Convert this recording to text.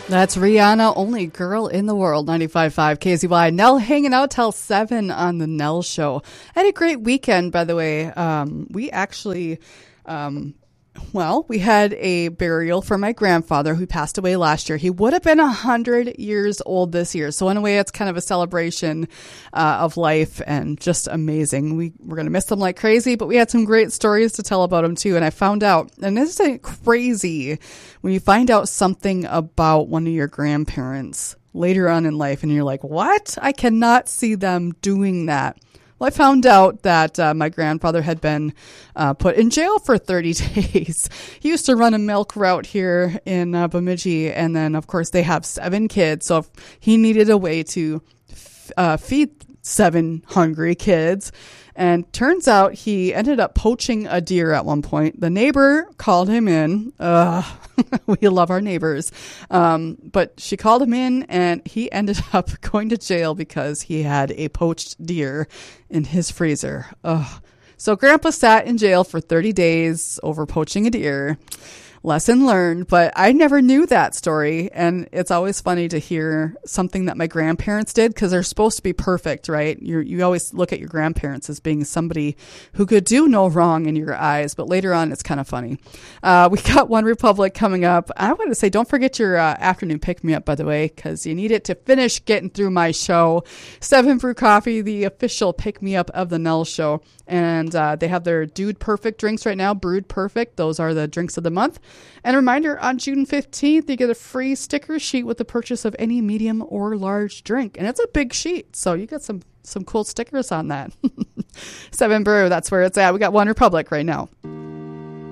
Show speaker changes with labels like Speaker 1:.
Speaker 1: That's Rihanna, Only Girl in the World, 95.5 KZY. Nell hanging out till 7 on the Nell Show. I had a great weekend, by the way. We actually, we had a burial for my grandfather who passed away last year. He would have been 100 years old this year. So in a way, it's kind of a celebration of life and just amazing. We're going to miss him like crazy, but we had some great stories to tell about him too. And I found out, and this is crazy, when you find out something about one of your grandparents later on in life and you're like, what? I cannot see them doing that. Well, I found out that my grandfather had been put in jail for 30 days. He used to run a milk route here in Bemidji, and then, of course, they have 7 kids. So he needed a way to feed 7 hungry kids. And turns out he ended up poaching a deer at one point. The neighbor called him in. We love our neighbors. But she called him in, and he ended up going to jail because he had a poached deer in his freezer. So Grandpa sat in jail for 30 days over poaching a deer. Lesson learned, but I never knew that story. And it's always funny to hear something that my grandparents did because they're supposed to be perfect, right? You always look at your grandparents as being somebody who could do no wrong in your eyes, but later on it's kind of funny. We got One Republic coming up. I want to say, don't forget your afternoon pick-me-up, by the way, because you need it to finish getting through my show. 7 Brew Coffee, the official pick-me-up of the Nell Show. And they have their Dude Perfect drinks right now, Brewed Perfect. Those are the drinks of the month. And a reminder, on June 15th, you get a free sticker sheet with the purchase of any medium or large drink. And it's a big sheet, so you get some cool stickers on that. 7 Brew, that's where it's at. We got One Republic right now.